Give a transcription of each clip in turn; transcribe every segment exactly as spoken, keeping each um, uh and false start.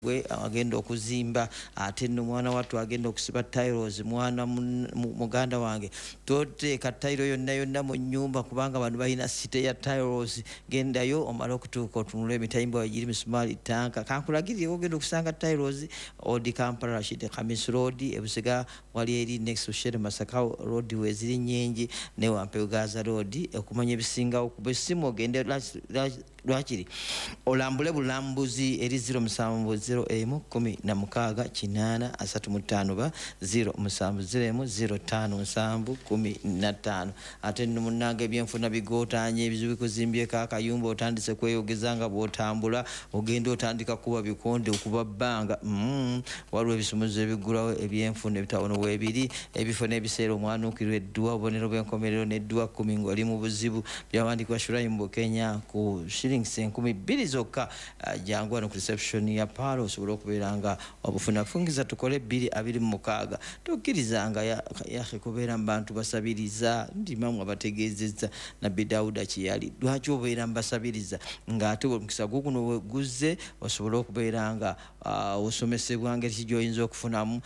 gwe agenda okuzimba ate no mwana watu agenda okusiba tiles mwana muganda wange toteeka tile yonna yonna mu nyumba kubanga abantu balina site ya tiles gendayo omala okutuuka otunula emitayimbo egiri misumali tanka kankulagirire ogenda okusanga tiles Old Kampala Rashid Khamis Road Ebusega wali eri next to Shere Masaka Road weziri nyengi ne Wampe Gaza Road okumanya ebisinga okubesimu ogende lwakiri olambule bulambuzi eri zero musanvu zero emu kumi na mukaaga kinana asatu mutano ba zero musanvu zero emu zero tano musanvu kumi na tano ate numunanga ebyenfuna bigotanye ebizibu kuzimbye kakayumba otandise kweyogezanga bwotambula ogenda otandika kuba bikonde okuba banga mm waliwo ebisumuzo ebigulawo ebyenfuna ebitawono webiri ebifo n'ebiseera omwana okirwe eddwa obonero bw'enkomerero n'eddwa kumi ng'oli mu buzibu byawandikwa Shuraimbo Kenya ku shillings enkumi bbiri zokka jangu wano ku reception ya palo osobola okubeeranga obufuna fungiza tukole bbiri abiri mu mukaaga tokkirizanga yahe kubeera mu bantu basabiriza ndi mamu abategeezezza Nabbi Dawuda Kiyali lwaki obeera mu basabiriza ng'ate omukisa guno weguze osobola okubeeranga osomesebwa ngeri ki gy'oyinza okufunamu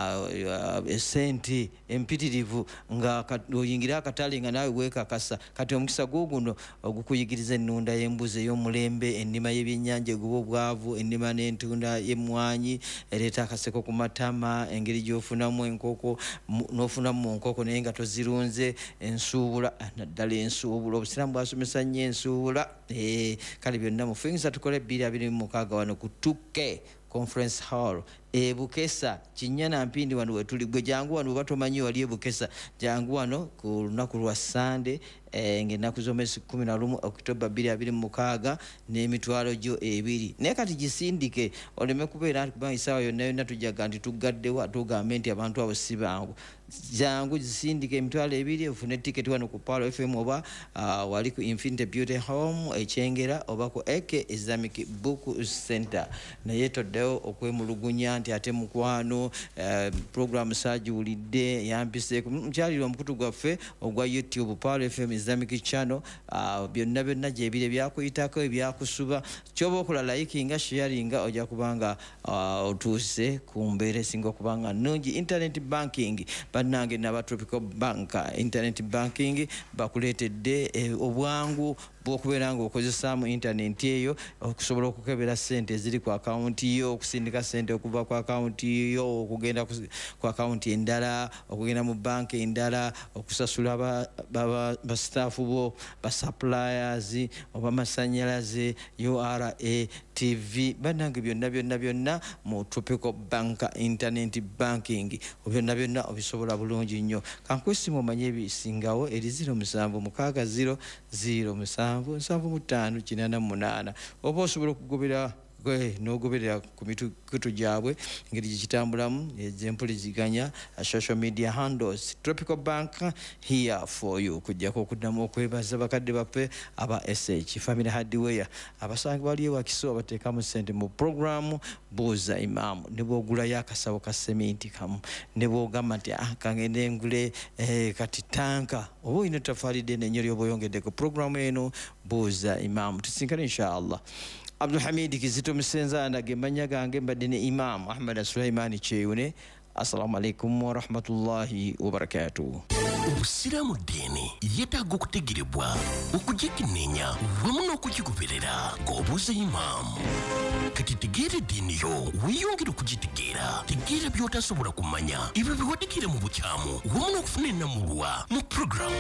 esente empitirivu nga oyingira akatale nga naawe weekakasa kati omukisa guno ogukuyigiriza ennunda y'embuzi ey'omulembe ennima y'ebyennyanja eguba obwavu ennima n'entunda y'emmwanyi ereeta akaseko ku matama engeri gy'ofunamu enkoko n'ofunamu nkoko naye nga tozirunze ensuubula naddala ensuubula obusiraamu bwasomesa nnyo ensuubula kale byonna mufuyinza tukole bbiri abiri mu mukaaga wano ku tuke Conference Hall e Bukesa Kinyana Mpindi wano wetuli gwe jangu wano batomanyi wali e Bukesa jangu wano ku lunaku lwa Sunday eh, ngenaku zomesi kumi na lumu Oktoba bbiri abiri mu mukaaga n'emitwalo gyo ebiri naye kati gisindike oleme kubeera kuba isawa yonna yonna tujaga nti tugaddewa tugambe nti abantu abo si bangu jangu gisindike emitwalo ebiri ofune ticket wano ku Palo F M oba uh, wali ku Infinite Beauty Home ekyengera oba ku Eke Islamic Book Center naye toddeo okwemulugunya nti ate mukwano uh, program sajiwulidde yampiseeko mkyalira omukutu gwaffe ogwa YouTube Palo F M Islamic Channel uh, byonna byonna gyebire byakuyitako ebyakusuba kyoba okola likinga sharinga ojja kubanga uh, otuuse ku mbeera esinga okubanga nnungi internet banking bannange n'aba Tropical Bank internet banking bakuleetedde eh, obwangu bw'okubeera nga okozesaamu internet eyo okusobola okukebera sente eziri ku akaunti yo okusindika sente okuva ku akaunti yo okugenda ku akaunti endala okugenda mu banka endala okusasula ba, ba, ba staff bo ba suppliers oba masanyalaze U R A T V bannange byonna byonna byonna mu Tropical Bank internet banking byonna byonna obisobola bulungi nnyo kankwesimu omanye ebisingawo eri zero musanvu mukaaga zero zero musanvu nsanvu mu ttaano kinana mu munaana oba osobola okugobera gwe n'ogoberera ku mitukutu gyabwe ngeri gikitambulamu ezempuliziganya social media handles Tropical Bank here for you kujjako okuddamu okwebaza bakadde baffe aba S H Family Hardware abasange bali ewakiso abateekamu ssente mu programu Buuza Imam ne bw'ogulayo akasawo ka sementi kamu ne bw'ogamba nti ah kangende ngule eh, kati tanka oba olina ttaffaali ddene ennyo ly'oba oyongedde ku programu eno Buuza Imam tusinkane inshallah Abdul Hamid Kizito Msenzana gemanya gange mbadde ne Imam Ahmad Sulaimani Cheyune assalamu alaikum wa rahmatullahi wa barakatuh Obusiraamu dini yetaaga okutegerebwa okugikenneenya wamu n'okukikuberera ng'obuuza Imam kati tegeera eddiini yo weeyongere okugitegeera tegeera by'otasobola kumanya ebyo biwadikira mu bukyamu wamu n'okufuna ennamulwa mu programu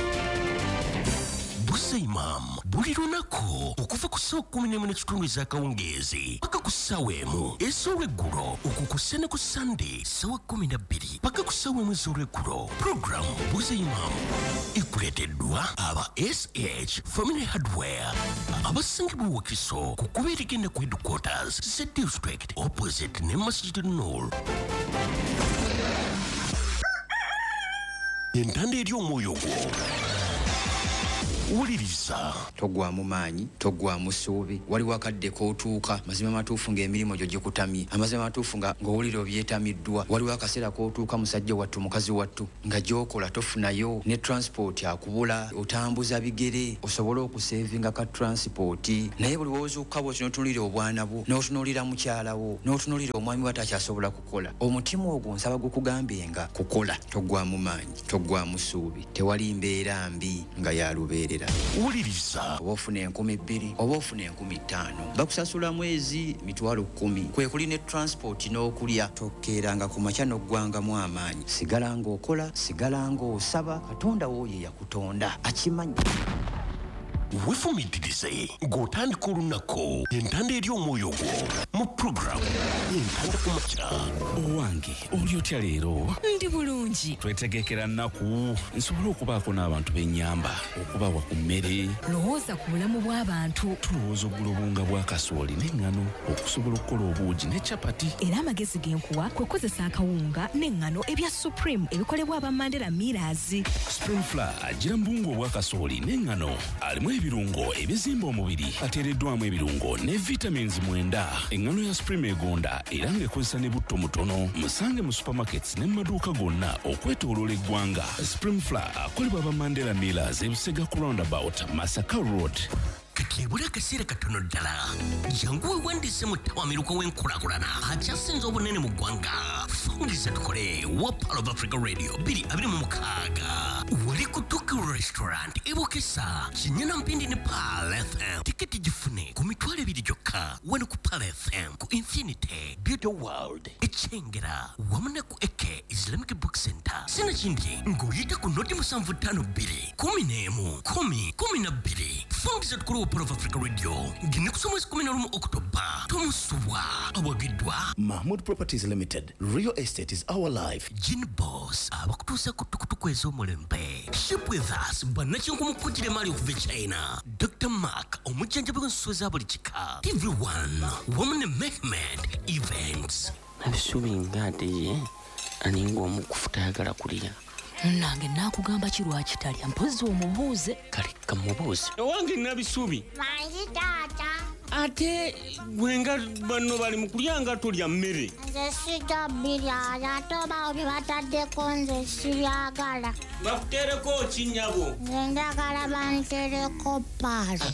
Buuza Imam buli lunaku okuva ku ssaawa kumi n'emu n'ekitundu ez'akawungeezi paka ku ssaawa emu ez'olweggulo okukusse ne ku Sunday ssaawa kumi na bbiri paka ku ssaawa emu ez'olweggulo programu Buuza Imam ekuleeteddwa aba S H Family Hardware abasangibwa Wakiso ku kubeera egenda ku headquarters Z District opposite ne Masjid Noor entanda eri omwoyo gwo wuliriza togwamu maanyi togwamu ssuubi waliwo akadde kootuuka mazima matuufu ng'emirimu gyo gikutamye amazima matuufu nga ng'owulira obyetamiddwa waliwo akaseera kootuuka musajja wattu mukazi wattu nga gy'okola tofunayo ne transport akubula otambuza bigere osobole okuseevinga ka transport naye buli wozuuka bwoti n'otunuulira obwana bwo n'otunuulira mukyala wo n'otunuulira omwami wo atakyasobola kukola omutima ogwo nsaba gukugambe nga kukola togwamu maanyi togwamu ssuubi tewali mbeera mbi nga ya lubeerera wuliriza oba ofuna enkumi bbiri oba ofuna enkumi ttaano bakusasula mwezi mitwalo kkumi kwe kuli ne transport n'okulya tokkeeranga ku makya n'oggwangamu amaanyi sigala ng'okola sigala ng'osaba katonda w'oyo yakutonda akimanyi wefumitirize ng'otandika olunaku entanda eri omwoyo gwo mu puroguramu entanda ku makya owange oli otya leero ndi bulungi twetegekera nnaku nsobole okubaako n'abantu b'ennyamba okubawa ku mmere lowooza ku bulamu bw'abantu tulowooza oggula obunga bwa kasooli n'eŋŋano okusobola okukola obuugi ne capati era amagezi genkuwa kwe kozesa akawunga n'eŋŋano ebya supreme ebikolebwa aba Mandela Millers. spring flour agira mu buwunga obwa kasooli n'eŋŋano alimu ebirungo ebizimba omubiri ateereddwamu ebirungo ne vitamins mwenda eŋŋano ya supreme egonda era ng'ekozesa ne butto mutono musange mu supermarkets ne mu maduuka gonna okwetooloola eggwanga. spring flour akolebwa aba Mandela Millers ebusega ku roundabout Masaka Road. kati ebula akaseera katono ddala jangu wewandiise mu ttawamiruka w'enkulaakulana akyasinze obunene mu ggwanga fungiza tukole wa Pearl of Africa Radio bbiri abiri mu mukaaga wali ku Tuku Restaurant ebokesa kinyana mpindi ne Pearl F M tiketi gifune ku mitwalo ebiri gyokka wano ku Pearl F M ku Infinity Beauty World ekyengera wamu ne ku Eke Islamic Book Center sinakindi ng'oyita ku noti musanvu ttaano bbiri kumi n'emu kumi kumi na bbiri fungiza tukole Pearl of Africa Radio ngine ku mwezi kumi na lumu Oktoba tomusubwa awagiddwa Mahmood Properties Limited. Real estate is our life. Gin Boss abakutuusa ku tukutuku ez'omulembe. Ship with us bannakinku mukujjira emali okuva e China. Doctor Mark omujjanjabi w'ensusu eza buli kika. T V one wamu ne Mehmed Events. Abisubi ng'ate aninga omu kufutayagala kulya nange nakugamba kirwaki talya mpozi omubuuze kale kamubuuze owange nabisubi manyi taata ate gwenga banno bali mu kulya nga tulya mmere nze sijja birya ate obawo bye bataddeko nze sibyagala bakuteereko kinyabo nze njagala bantereko paalo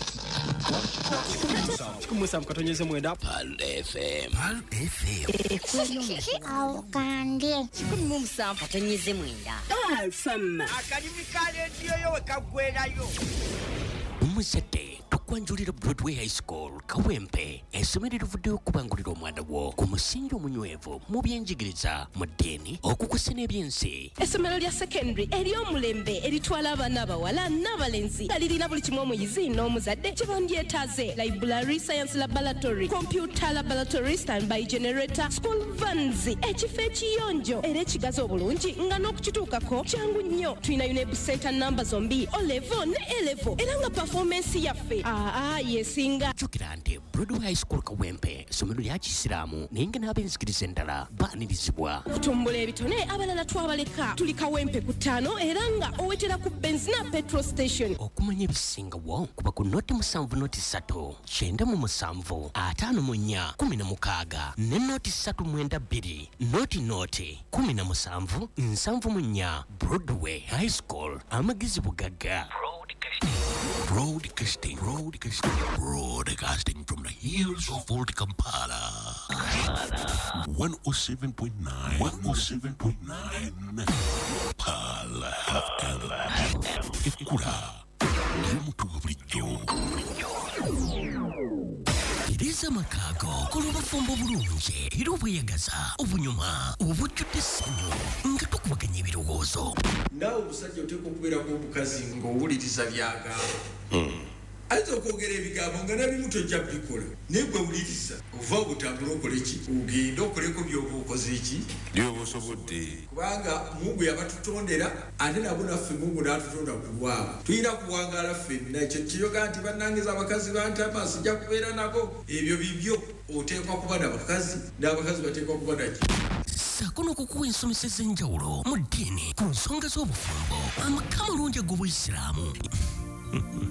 kikumi musanvu katonyeze mwenda Pearl F M Pearl F M awo kandye kikumi mu musanvu katonyeze mwenda akalimu ka leediyo yo we kaggwerayo omuzadde tukwanjulira Broadway High School Kawempe essomero erivuddeyo okubangulira omwana wo ku musingi omunywevu mu byenjigiriza mu ddiini okukusa n'ebyensi. Essomero lya secondary ery'omulembe eritwala abaana abawala n'abalenzi nga lirina buli kimu omuyizi n'omuzadde kye bandyetaaze: library, science laboratory, computer laboratory, standby generator, school vans, ekifo ekiyonjo era ekigazi obulungi nga n'okukituukako kyangu nnyo. Tulina UNEB center namba zombi O level ne A level era nga performance yaffe aa yesinga. Jjukira nti Broadway High School Kawempe essomero lya Kisiraamu naye nga n'ab'enzikiriza endala baanirizibwa. Okutumbula ebitone abalala twabaleka tuli Kawempe ku ttaano era nga owetera ku benzina petrol station. Okumanya ebisingawo kuba ku noti musanvu noti ssatu kyenda mu musanvu ataano mu nnya kumi na mukaaga ne noti ssatu mwenda bbiri noti noti kumi na musanvu nsanvu mu nnya. Broadway High School amagezi bugagga. Broadcasting, broadcasting, broadcasting from the hills of Old Kampala. one oh seven point nine, one oh seven point nine, Pearl F M. Ekula, nimutu bulijjo. Tereza Makago, kulubafumbo bulungi, era obweyagaza, obunyuma, obujjudde essanyu, nga tukubaganya ebirowoozo. Naawe omusajja oteekwa okubeerako omukazi ng'owuliriza byagamba. Ayinza okwogera ebigambo nga nabimu tojja bikola naye gwe wuliriza ova obutambula okole ki ogenda okoleko by'oba okoze eki by'oba osobodde kubanga Mungu yabatutondera ate nabo naffe Mungu n'atutonda ku lwabo tulina kuwangaala ffenna ekyo kiyoga nti bannangiza abakazi bantama sijja kubeera nabo ebyo bibyo oteekwa kuba n'abakazi n'abakazi bateekwa kuba naki ssaako n'okukuwa ensomesa ez'enjawulo mu ddiini ku nsonga z'obufumbo amaka amalungi ag'Obuyisiraamu.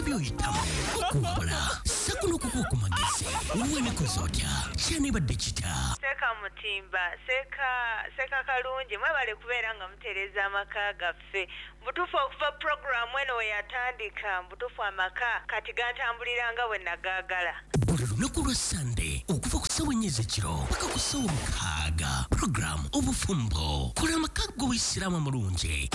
byoyitamu okuwabula sakuno kuko kumagezi uweneko otya kyanibadde kita seka mutimba seka seka kalungi mwebale kubeera nga mutereeza amaka gaffe mbutuufu okuva puroguramu eno we yatandika mbutuufu amaka kati gantambulira nga bwe nagaagala buli lunaku lwa sande okuva ku ssawa ennya ez'ekiro paka ku ssawa mukaaga puroguramu obufumbo kola amaka g'obuyisiraamu amulungi.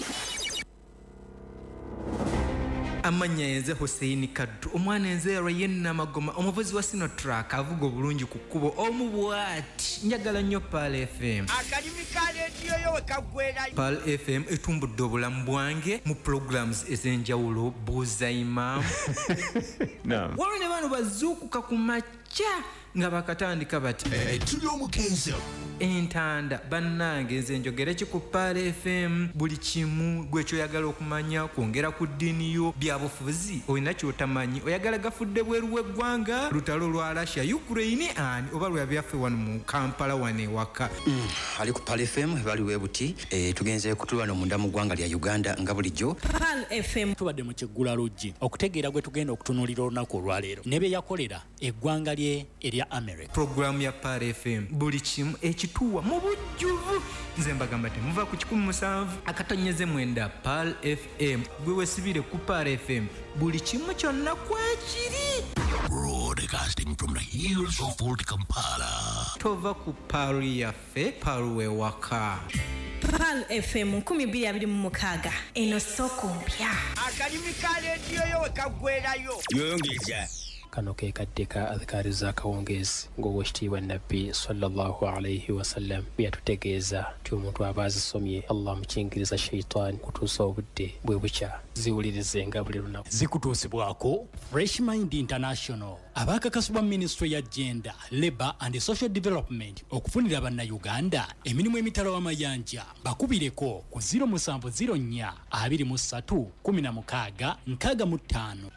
amanya yenze Hussein Kaddu omwana enzeerwa yenna magoma omuvuzi wa Sinotrack avuga obulungi ku kkubo omubwati njagala nnyo Pal F M akalimi ka rediyo yo we kaggwerayo. Pal F M etumbudde obulamu bwange mu programs ez'enjawulo buuza imam no. waliwo ne bano bazuukuka ku makya nga bakatandika bati tuli omukenzo entanda bannange nze njogera ki ku Pal F M buli kimu gwe kyoyagala okumanya kwongera ku ddiini yo byabufuzi olina kyotamanyi oyagala gafudde bweru w'eggwanga lutalo lwa Russia Ukraine ani oba lwa byaffe wano mu Kampala wane waka mm, ali ku Pal F M bali webuti e, tugenze kutulwa no munda mu ggwanga lya Uganda nga bulijjo Pal F M tubadde mu kiggula luggi okutegeera gwe tugenda okutunuulira olunaku olwaleero ne be yakolera eggwanga lye erya America. Programu ya Pal F M buli kimu ekituwa mu bujjuvu nze mbagamba temuva ku kikumi musanvu akatonyeze mwenda Pal F M gwe wesibire ku Pal F M buli kimu kyonna kwekiri. Broadcasting from the hills of Old Kampala. Tova ku Pal yaffe Pal we waka. Pal F M nkumi bbiri abiri mu mukaaga eno soko mpya akalimi ka rediyo yo we kaggwerayo. Yongeza kano ke kaddeka adhikari za kawongezi ng'owekitiibwa nabbi sallallahu alayhi wasallam yatutegeeza nti omuntu aba azisomye Allah mukingiriza shaitan kutuusa obudde bwe bukya ziwulirizenga buli lunaku. Zikutuusibwako Fresh Mind International abakakasibwa Ministry ya Gender, Labour and Social Development okufunira bannayuganda emirimu emitala w'amayanja bakubireko ku zero seven zero nnya abiri mu ssatu kumi na mukaaga nkaaga mu ttaano